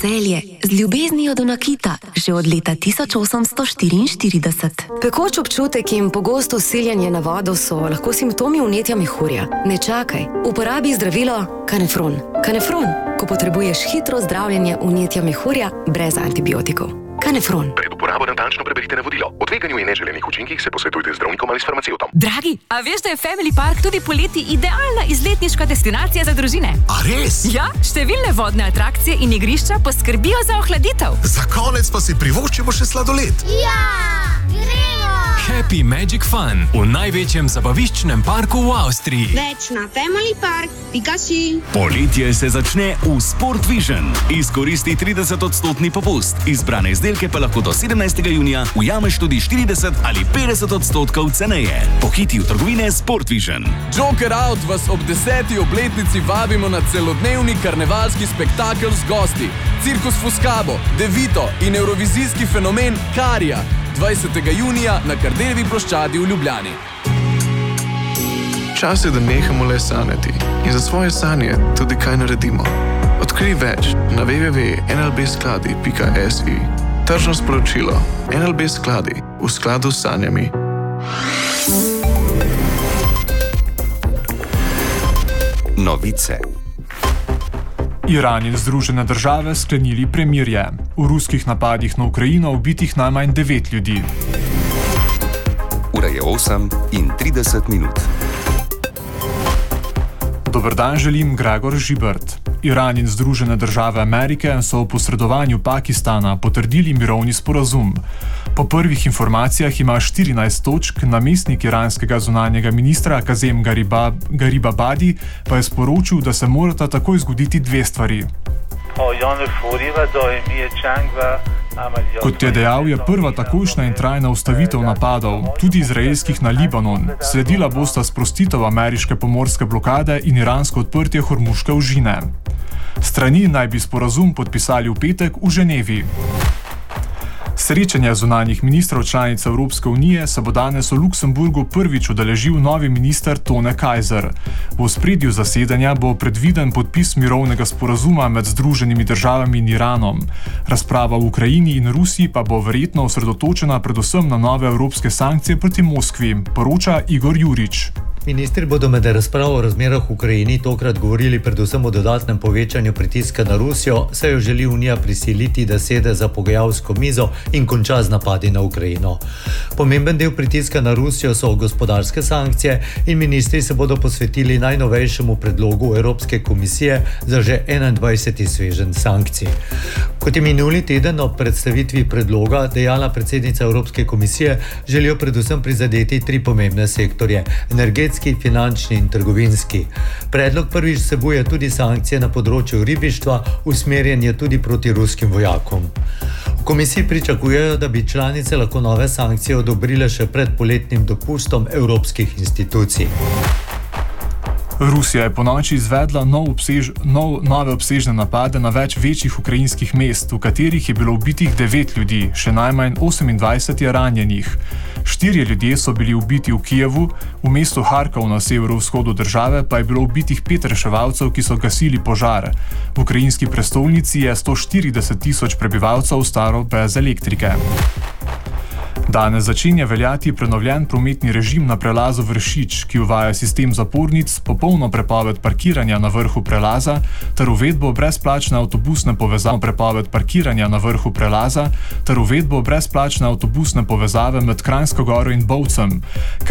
Celje z ljubeznijo do nakita že od leta 1844. Pekoč občutek in pogosto siljenje na vodo so lahko simptomi vnetja mehurja. Ne čakaj, uporabi zdravilo Kanefron. Kanefron, ko potrebuješ hitro zdravljenje vnetja mehurja brez antibiotikov. Kanefron. Pred uporabo natančno preberite navodilo. O tveganju in neželenih učinkih se posvetujte z zdravnikom ali s farmacevtom. Dragi, a veš, da je Family Park tudi poleti idealna izletniška destinacija za družine? A res? Ja, številne vodne atrakcije in igrišča poskrbijo za ohladitev. Za konec pa si privoščimo še sladoled. Ja, gremo! Happy Magic Fun v največjem zabaviščnem parku v Avstriji. Več na familypark.si. Poletje se začne v Sport Vision. Izkoristi 30% popust. Izbrane izdelke pa lahko do 17. junija ujameš tudi 40 ali 50% ceneje. Pohiti v trgovine Sport Vision. Joker Out vas ob 10. obletnici vabimo na celodnevni karnevalski spektakel z gosti. Cirkus Fuscabo, Devito in evrovizijski fenomen Karija. 20. junija na Kardeljevi ploščadi v Ljubljani. Čas je, da nehamo le sanjati in za svoje sanje tudi kaj naredimo. Odkrij več na www.nlbskladi.si. Tržno sporočilo. NLB Skladi v skladu s sanjami. Novice. Iran in Združene države sklenili premirje. V ruskih napadih na Ukrajino ubitih najmanj 9 ljudi. Ura je 8:30. Dober dan želim, Gregor Žibert. Iran in Združene države Amerike so v posredovanju Pakistana potrdili mirovni sporazum. Po prvih informacijah ima 14 točk, namestnik iranskega zunanjega ministra Kazem Garibabadi pa je sporočil, da se morata takoj zgoditi dve stvari. Kot je dejal, je prva takojšnja in trajna ustavitev napadov, tudi izraelskih na Libanon. Sledila bosta sprostitev ameriške pomorske blokade in iransko odprtje Hormuške ožine. Strani naj bi sporazum podpisali v petek v Ženevi. Srečanja zunanjih ministrov članic Evropske unije se bo danes v Luksemburgu prvič udeležil novi minister Tone Kajzer. V ospredju zasedanja bo predviden podpis mirovnega sporazuma med Združenimi državami in Iranom. Razprava v Ukrajini in Rusiji pa bo verjetno osredotočena predvsem na nove evropske sankcije proti Moskvi, poroča Igor Jurič. Ministri bodo med razpravo o razmerah v Ukrajini tokrat govorili predvsem o dodatnem povečanju pritiska na Rusijo, saj jo želi Unija prisiliti, da sede za pogajalsko mizo in konča z napadi na Ukrajino. Pomemben del pritiska na Rusijo so gospodarske sankcije in ministri se bodo posvetili najnovejšemu predlogu Evropske komisije za že 21. sveženj sankcij. Kot je minuli teden ob predstavitvi predloga dejala predsednica Evropske komisije, želijo predvsem prizadeti 3 pomembne sektorje: energetski, finančni in trgovinski. Predlog prvič vsebuje tudi sankcije na področju ribištva, usmerjen je tudi proti ruskim vojakom. V komisiji pričakujejo, da bi članice lahko nove sankcije odobrile še pred poletnim dopustom evropskih institucij. Rusija je ponoči izvedla nove obsežne napade na več večjih ukrajinskih mest, v katerih je bilo ubitih 9 ljudi, še najmanj 28 je ranjenih. 4 ljudje so bili ubiti v Kijevu, v mestu Harkov na severovzhodu države pa je bilo ubitih 5 reševalcev, ki so gasili požar. V ukrajinski prestolnici je 140.000 prebivalcev ostalo brez elektrike. Danes začenja veljati prenovljen prometni režim na prelazu Vršič, ki uvaja sistem zapornic, popolno prepoved parkiranja na vrhu prelaza ter uvedbo brezplačne avtobusne povezave med Kranjsko Goro in Bovcem.